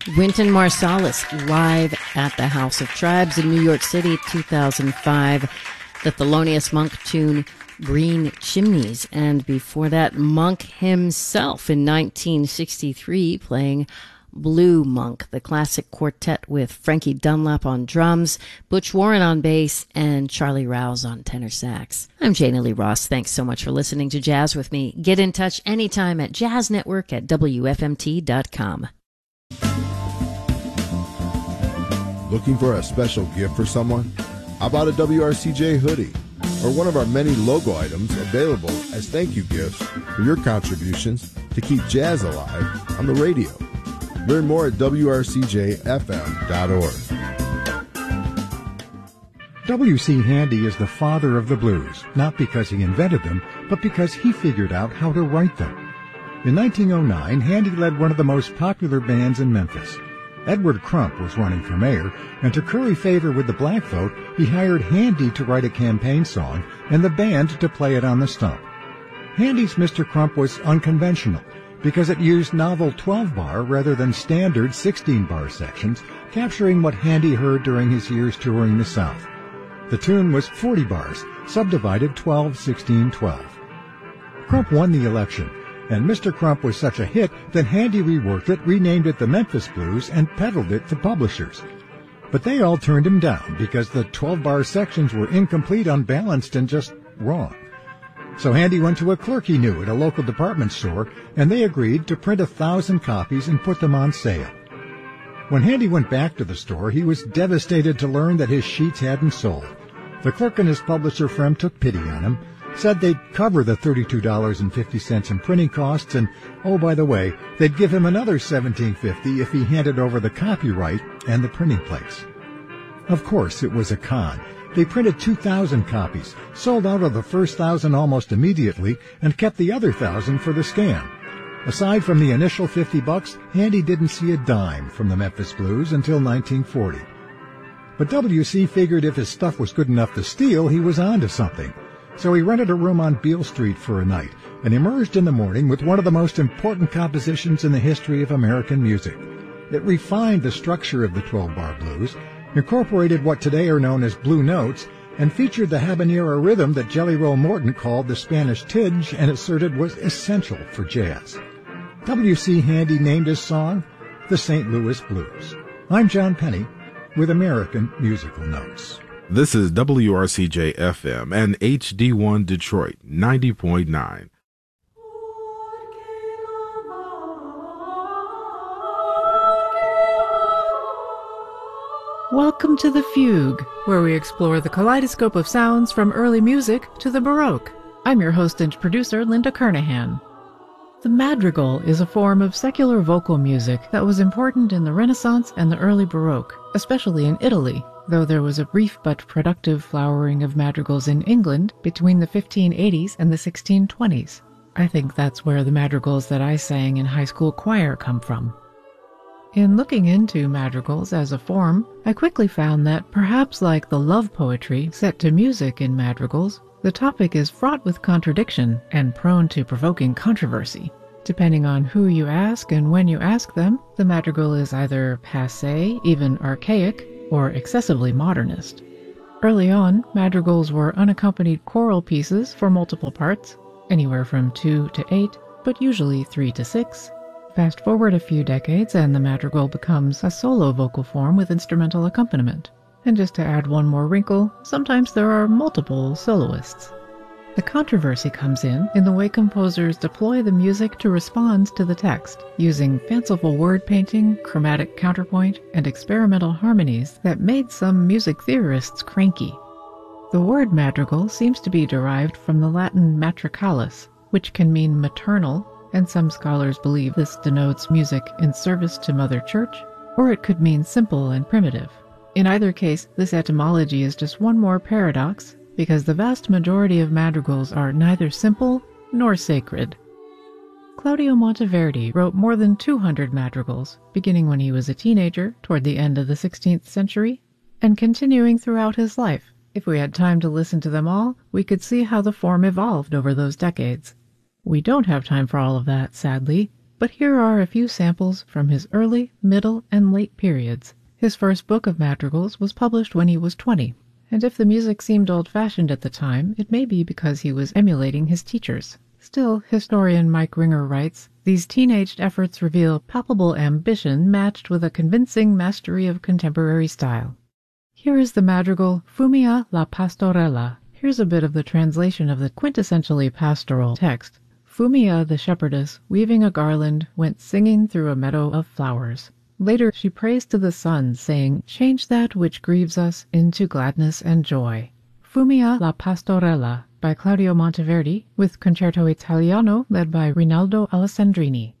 Wynton Marsalis live at the House of Tribes in New York City, 2005. The Thelonious Monk tune Green Chimneys. And before that, Monk himself in 1963 playing Blue Monk, the classic quartet with Frankie Dunlap on drums, Butch Warren on bass, and Charlie Rouse on tenor sax. I'm Jana Lee Ross. Thanks so much for listening to Jazz with me. Get in touch anytime at jazznetwork@wfmt.com. Looking for a special gift for someone? How about a WRCJ hoodie or one of our many logo items available as thank you gifts for your contributions to keep jazz alive on the radio? Learn more at wrcjfm.org. W.C. Handy is the father of the blues, not because he invented them, but because he figured out how to write them. In 1909, Handy led one of the most popular bands in Memphis. Edward Crump was running for mayor, and to curry favor with the black vote, he hired Handy to write a campaign song and the band to play it on the stump. Handy's Mr. Crump was unconventional because it used novel 12-bar rather than standard 16-bar sections, capturing what Handy heard during his years touring the South. The tune was 40 bars, subdivided 12, 16, 12. Crump won the election, and Mr. Crump was such a hit that Handy reworked it, renamed it the Memphis Blues, and peddled it to publishers. But they all turned him down because the 12-bar sections were incomplete, unbalanced, and just wrong. So Handy went to a clerk he knew at a local department store, and they agreed to print 1,000 copies and put them on sale. When Handy went back to the store, he was devastated to learn that his sheets hadn't sold. The clerk and his publisher friend took pity on him, said they'd cover the $32.50 in printing costs, and, oh, by the way, they'd give him another $17.50 if he handed over the copyright and the printing plates. Of course, it was a con. They printed 2,000 copies, sold out of the first 1,000 almost immediately, and kept the other 1,000 for the scam. Aside from the initial $50, Handy didn't see a dime from the Memphis Blues until 1940. But W.C. figured if his stuff was good enough to steal, he was on to something. So he rented a room on Beale Street for a night and emerged in the morning with one of the most important compositions in the history of American music. It refined the structure of the 12-bar blues, incorporated what today are known as blue notes, and featured the habanero rhythm that Jelly Roll Morton called the Spanish tidge and asserted was essential for jazz. W.C. Handy named his song the St. Louis Blues. I'm John Penny with American Musical Notes. This is WRCJ-FM and HD1 Detroit 90.9. Welcome to The Fugue, where we explore the kaleidoscope of sounds from early music to the Baroque. I'm your host and producer, Linda Kernahan. The madrigal is a form of secular vocal music that was important in the Renaissance and the early Baroque, especially in Italy, though there was a brief but productive flowering of madrigals in England between the 1580s and the 1620s. I think that's where the madrigals that I sang in high school choir come from. In looking into madrigals as a form, I quickly found that, perhaps like the love poetry set to music in madrigals, the topic is fraught with contradiction and prone to provoking controversy. Depending on who you ask and when you ask them, the madrigal is either passé, even archaic, or excessively modernist. Early on, madrigals were unaccompanied choral pieces for multiple parts, anywhere from 2 to 8, but usually 3 to 6. Fast forward a few decades and the madrigal becomes a solo vocal form with instrumental accompaniment. And just to add one more wrinkle, sometimes there are multiple soloists. The controversy comes in the way composers deploy the music to respond to the text, using fanciful word painting, chromatic counterpoint, and experimental harmonies that made some music theorists cranky. The word madrigal seems to be derived from the Latin matricalis, which can mean maternal, and some scholars believe this denotes music in service to Mother Church, or it could mean simple and primitive. In either case, this etymology is just one more paradox, because the vast majority of madrigals are neither simple nor sacred. Claudio Monteverdi wrote more than 200 madrigals, beginning when he was a teenager toward the end of the 16th century, and continuing throughout his life. If we had time to listen to them all, we could see how the form evolved over those decades. We don't have time for all of that, sadly, But here are a few samples from his early, middle, and late periods. His first book of madrigals was published when he was 20, and if the music seemed old-fashioned at the time, it may be because he was emulating his teachers. Still, historian Mike Ringer writes, these teenaged efforts reveal palpable ambition matched with a convincing mastery of contemporary style. Here is the madrigal Fumia la Pastorella. Here's a bit of the translation of the quintessentially pastoral text. Fumia the shepherdess, weaving a garland, went singing through a meadow of flowers. Later she prays to the sun, saying, change that which grieves us into gladness and joy. Fumia la Pastorella by Claudio Monteverdi, with Concerto Italiano led by Rinaldo Alessandrini.